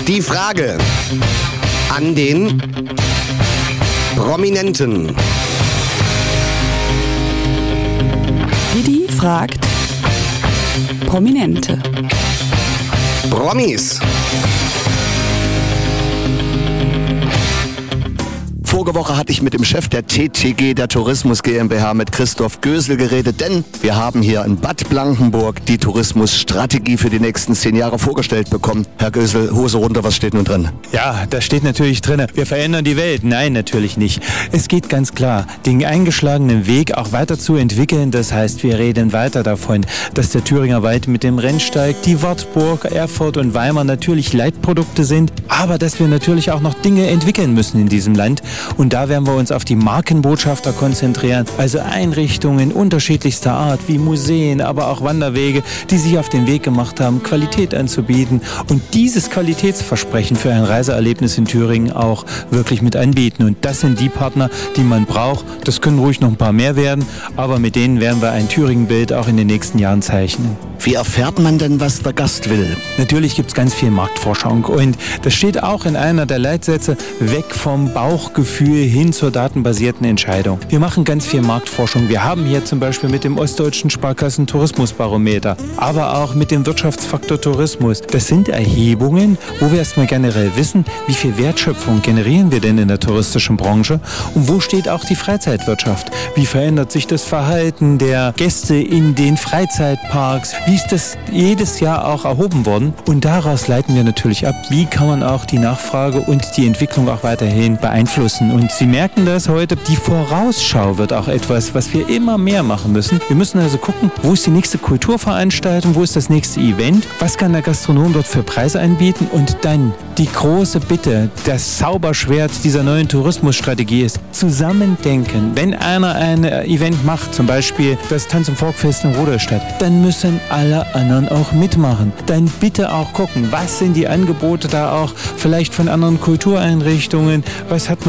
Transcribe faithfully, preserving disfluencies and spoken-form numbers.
Die Frage an den Prominenten. Didi fragt Prominente. Promis. Vorige Woche hatte ich mit dem Chef der T T G, der Tourismus GmbH, mit Christoph Gösel geredet, denn wir haben hier in Bad Blankenburg die Tourismusstrategie für die nächsten zehn Jahre vorgestellt bekommen. Herr Gösel, Hose runter, was steht nun drin? Ja, da steht natürlich drin, wir verändern die Welt. Nein, natürlich nicht. Es geht ganz klar, den eingeschlagenen Weg auch weiter zu entwickeln. Das heißt, wir reden weiter davon, dass der Thüringer Wald mit dem Rennsteig, die Wartburg, Erfurt und Weimar natürlich Leitprodukte sind, aber dass wir natürlich auch noch Dinge entwickeln müssen in diesem Land. Und da werden wir uns auf die Markenbotschafter konzentrieren, also Einrichtungen unterschiedlichster Art wie Museen, aber auch Wanderwege, die sich auf den Weg gemacht haben, Qualität anzubieten und dieses Qualitätsversprechen für ein Reiseerlebnis in Thüringen auch wirklich mit anbieten. Und das sind die Partner, die man braucht. Das können ruhig noch ein paar mehr werden, aber mit denen werden wir ein Thüringen-Bild auch in den nächsten Jahren zeichnen. Wie erfährt man denn, was der Gast will? Natürlich gibt es ganz viel Marktforschung und das steht auch in einer der Leitsätze, weg vom Bauchgefühl hin zur datenbasierten Entscheidung. Wir machen ganz viel Marktforschung. Wir haben hier zum Beispiel mit dem Ostdeutschen Sparkassen Tourismusbarometer, aber auch mit dem Wirtschaftsfaktor Tourismus. Das sind Erhebungen, wo wir erstmal generell wissen, wie viel Wertschöpfung generieren wir denn in der touristischen Branche und wo steht auch die Freizeitwirtschaft? Wie verändert sich das Verhalten der Gäste in den Freizeitparks? Wie ist das jedes Jahr auch erhoben worden? Und daraus leiten wir natürlich ab, wie kann man auch die Nachfrage und die Entwicklung auch weiterhin beeinflussen. Und Sie merken das heute, die Vorausschau wird auch etwas, was wir immer mehr machen müssen. Wir müssen also gucken, wo ist die nächste Kulturveranstaltung, wo ist das nächste Event, was kann der Gastronom dort für Preise anbieten und dann die große Bitte, das Zauberschwert dieser neuen Tourismusstrategie ist, zusammendenken. Wenn einer ein Event macht, zum Beispiel das Tanz- und Folkfest in Rudolstadt, dann müssen alle anderen auch mitmachen. Dann bitte auch gucken, was sind die Angebote da auch vielleicht von anderen Kultureinrichtungen, was hat man